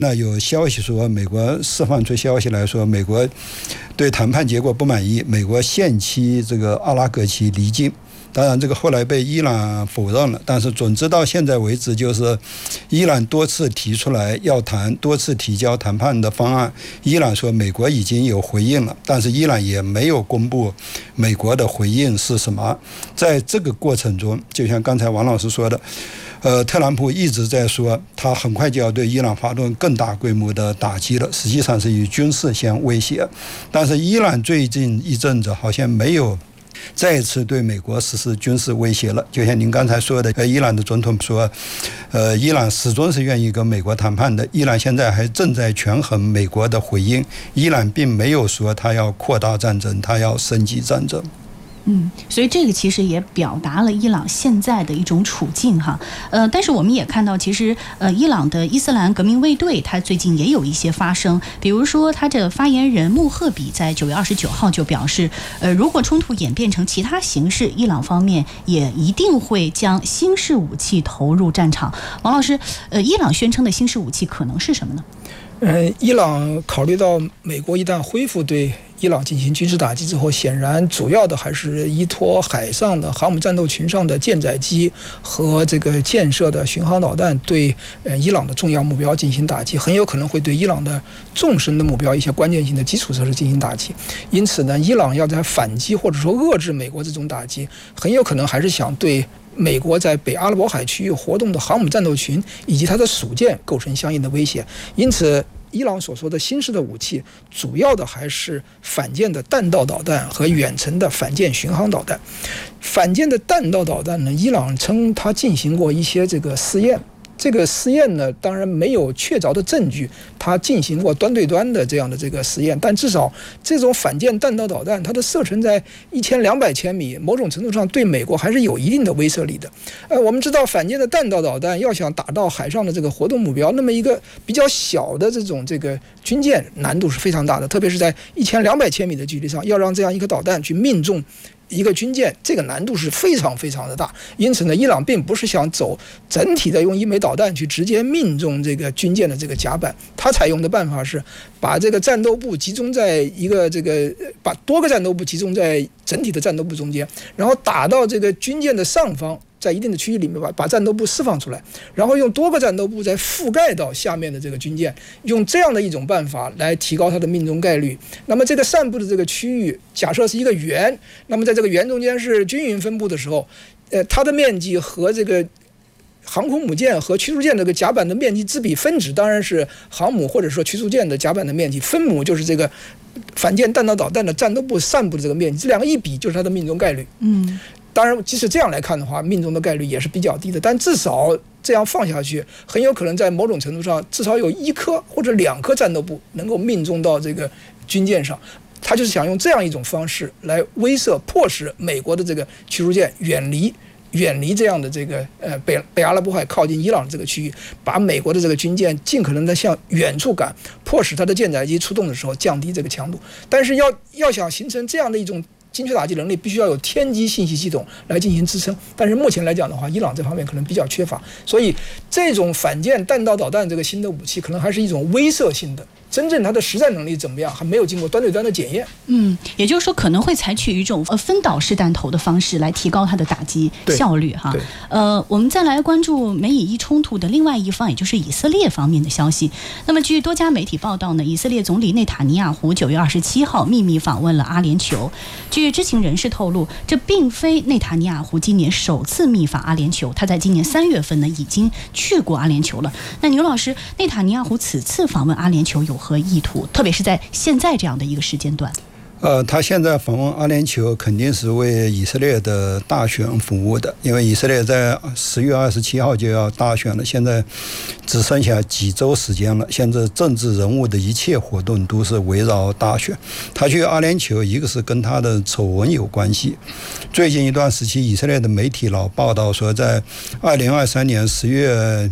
那有消息说，美国释放出消息来说，美国对谈判结果不满意，美国限期这个阿拉格奇离境。当然，这个后来被伊朗否认了。但是，总之到现在为止，就是伊朗多次提出来要谈，多次提交谈判的方案。伊朗说美国已经有回应了，但是伊朗也没有公布美国的回应是什么。在这个过程中，就像刚才王老师说的，特朗普一直在说，他很快就要对伊朗发动更大规模的打击了，实际上是以军事先威胁。但是伊朗最近一阵子好像没有再一次对美国实施军事威胁了。就像您刚才说的，伊朗的总统说，伊朗始终是愿意跟美国谈判的。伊朗现在还正在权衡美国的回应，伊朗并没有说他要扩大战争，他要升级战争。 所以这个其实也表达了伊朗现在的一种处境哈。但是我们也看到，其实伊朗的伊斯兰革命卫队，它最近也有一些发声。比如说，它的发言人穆赫比在9月29号就表示，如果冲突演变成其他形式，伊朗方面也一定会将新式武器投入战场。王老师，伊朗宣称的新式武器可能是什么呢？ 伊朗考虑到美国一旦恢复对伊朗进行军事打击之后，显然主要的还是依托海上的航母战斗群上的舰载机和这个建设的巡航导弹对伊朗的重要目标进行打击，很有可能会对伊朗的纵深的目标一些关键性的基础设施进行打击。因此呢，伊朗要在反击或者说遏制美国这种打击，很有可能还是想对美国在北阿拉伯海区域活动的航母战斗群以及它的属舰构成相应的威胁。因此伊朗所说的新式的武器，主要的还是反舰的弹道导弹和远程的反舰巡航导弹。反舰的弹道导弹呢，伊朗称它进行过一些这个试验。这个试验呢，当然没有确凿的证据，它进行过端对端的这样的这个实验，但至少这种反舰弹道导弹，它的射程在1200千米，某种程度上对美国还是有一定的威慑力的。我们知道反舰的弹道导弹要想打到海上的这个活动目标，那么一个比较小的这个军舰难度是非常大的，特别是在1200千米的距离上，要让这样一颗导弹去命中一个军舰，这个难度是非常非常的大。因此呢，伊朗并不是想走整体的用一枚导弹去直接命中这个军舰的这个甲板，它采用的办法是把这个战斗部集中在一个把多个战斗部集中在整体的战斗部中间，然后打到这个军舰的上方，在一定的区域里面把战斗部释放出来，然后用多个战斗部再覆盖到下面的这个军舰，用这样的一种办法来提高它的命中概率。那么这个散布的这个区域假设是一个圆，那么在这个圆中间是均匀分布的时候，它的面积和这个航空母舰和驱逐舰这个甲板的面积之比，分子当然是航母或者说驱逐舰的甲板的面积，分母就是这个反舰弹道导弹的战斗部散布的这个面积，这两个一比就是它的命中概率。当然即使这样来看的话，命中的概率也是比较低的，但至少这样放下去，很有可能在某种程度上至少有1颗或者2颗战斗部能够命中到这个军舰上。他就是想用这样一种方式来威慑迫使美国的这个驱逐舰远离这样的这个北阿拉伯海靠近伊朗这个区域，把美国的这个军舰尽可能的向远处赶，迫使它的舰载机出动的时候降低这个强度。但是要想形成这样的一种精确打击能力，必须要有天基信息系统来进行支撑。但是目前来讲的话，伊朗这方面可能比较缺乏，所以这种反舰弹道导弹这个新的武器，可能还是一种威慑性的。真正它的实战能力怎么样，还没有经过端对端的检验。 也就是说可能会采取一种分导式弹头的方式来提高它的打击效率哈。我们再来关注美以伊冲突的另外一方，也就是以色列方面的消息。那么据多家媒体报道呢，以色列总理内塔尼亚胡9月27号秘密访问了阿联酋。据知情人士透露，这并非内塔尼亚胡今年首次密访阿联酋，他在今年3月份呢已经去过阿联酋了。那牛老师，内塔尼亚胡此次访问阿联酋有何意图，特别是在现在这样的一个时间段？ 他现在访问阿联酋肯定是为以色列的大选服务的，因为以色列在10月27号就要大选了，现在只剩下几周时间了。现在政治人物的一切活动都是围绕大选。他去阿联酋，一个是跟他的丑闻有关系。最近一段时期，以色列的媒体老报道说，在2023年10月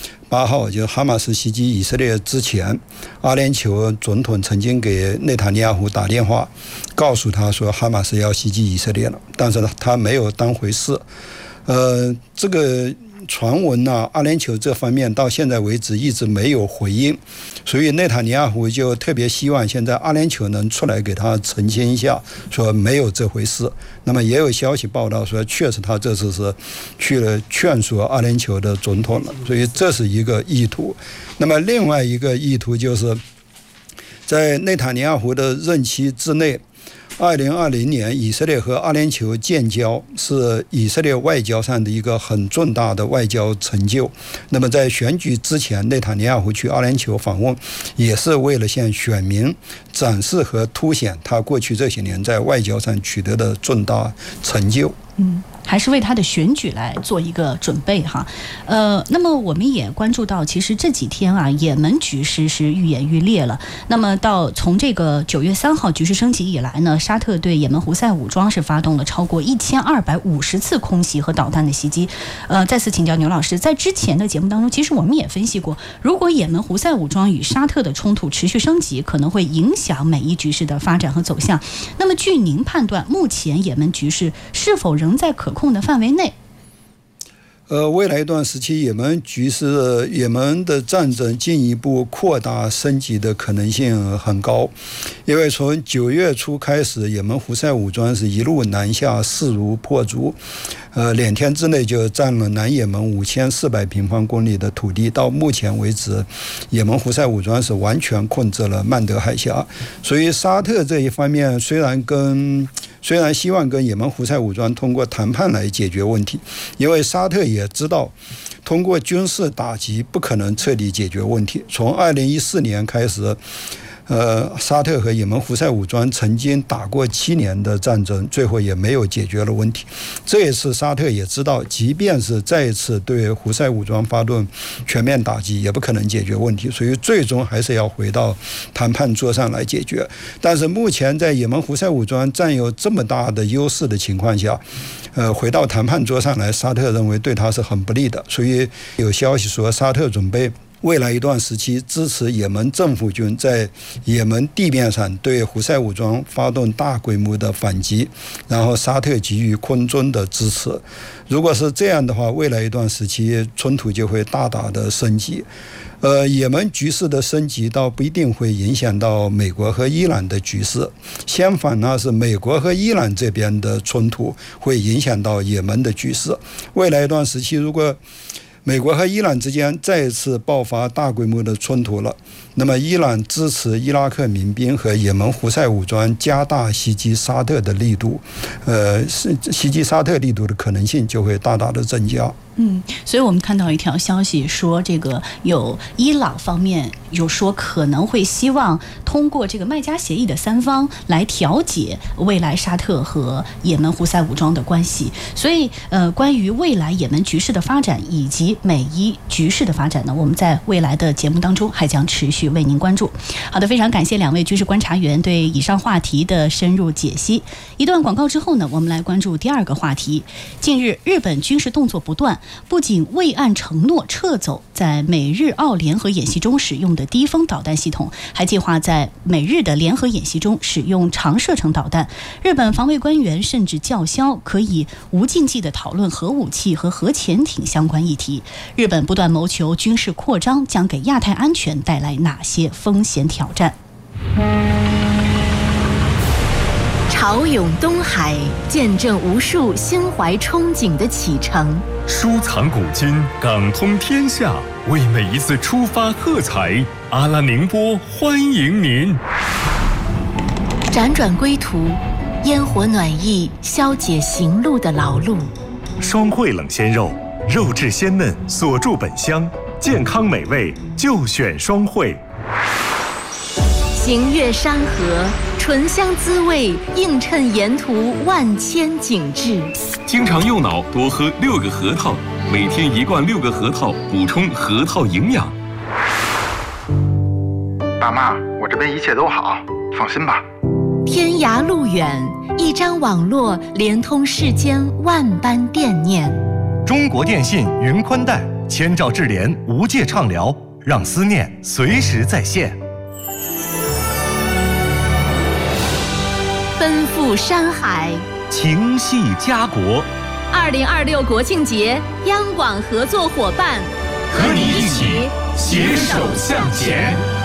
8号，就是哈马斯袭击以色列之前，阿联酋总统曾经给内塔尼亚胡打电话，告诉他说哈马斯要袭击以色列了，但是他没有当回事。这个传闻阿联酋这方面到现在为止一直没有回应，所以内塔尼亚胡就特别希望现在阿联酋能出来给他澄清一下，说没有这回事。那么也有消息报道说，确实他这次是去了劝说阿联酋的总统了，所以这是一个意图。那么另外一个意图就是在内塔尼亚胡的任期之内，2020年以色列和阿联酋建交是以色列外交上的一个很重大的外交成就。那么在选举之前，内塔尼亚胡去阿联酋访问，也是为了向选民展示和凸显他过去这些年在外交上取得的重大成就。 还是为他的选举来做一个准备哈。那么我们也关注到，其实这几天也门局势是愈演愈烈了。那么从这个9月3号局势升级以来呢，沙特对也门胡塞武装是发动了超过1250次空袭和导弹的袭击。再次请教牛老师，在之前的节目当中，其实我们也分析过，如果也门胡塞武装与沙特的冲突持续升级，可能会影响美伊局势的发展和走向。那么据您判断，目前也门局势是否仍在可控的范围内？ 未来一段时期，也门局势、也门的战争进一步扩大升级的可能性很高，因为从9月初开始，也门胡塞武装是一路南下，势如破竹，2天之内就占了南也门5400平方公里的土地。到目前为止，也门胡塞武装是完全控制了曼德海峡，所以沙特这一方面虽然希望跟也门胡塞武装通过谈判来解决问题，因为沙特也知道通过军事打击不可能彻底解决问题。从2014年开始，沙特和也门胡塞武装曾经打过7年的战争，最后也没有解决了问题。这一次沙特也知道，即便是再一次对胡塞武装发动全面打击，也不可能解决问题，所以最终还是要回到谈判桌上来解决。但是目前在也门胡塞武装占有这么大的优势的情况下，回到谈判桌上来，沙特认为对他是很不利的，所以有消息说沙特准备未来一段时期支持也门政府军在也门地面上对胡塞武装发动大规模的反击，然后沙特给予空中的支持。如果是这样的话，未来一段时期冲突就会大大的升级。也门局势的升级倒不一定会影响到美国和伊朗的局势，相反呢，是美国和伊朗这边的冲突会影响到也门的局势。未来一段时期，如果美国和伊朗之间再一次爆发大规模的冲突了，那么伊朗支持伊拉克民兵和也门胡塞武装加大袭击沙特的力度，袭击沙特力度的可能性就会大大的增加。 所以我们看到一条消息说，这个有伊朗方面有说可能会希望通过这个麦加协议的3方来调解未来沙特和也门胡塞武装的关系。所以关于未来也门局势的发展以及美伊局势的发展呢，我们在未来的节目当中还将持续为您关注。好的，非常感谢2位军事观察员对以上话题的深入解析。一段广告之后呢，我们来关注第2个话题。近日日本军事动作不断，不仅未按承诺撤走在美日澳联合演习中使用的低风导弹系统，还计划在美日的联合演习中使用长射程导弹。日本防卫官员甚至叫嚣可以无禁忌地讨论核武器和核潜艇相关议题。日本不断谋求军事扩张，将给亚太安全带来哪些风险挑战？ 潮涌东海，见证无数心怀憧憬的启程。 收藏古今，港通天下，为每一次出发喝彩。阿拉宁波欢迎您。 辗转归途，烟火暖意消解行路的劳碌。 双汇冷鲜肉，肉质鲜嫩，锁住本乡，健康美味就选双汇。 行越山河，醇香滋味映衬沿途万千景致。 经常用脑，多喝6个核桃，每天1罐6个核桃，补充核桃营养。 爸妈，我这边一切都好，放心吧。 天涯路远，一张网络连通世间万般惦念。 中国电信云宽带，1000兆智联无界畅聊，让思念随时在线。 奔赴山海， 情系家国， 2026国庆节，央广合作伙伴， 和你一起携手向前。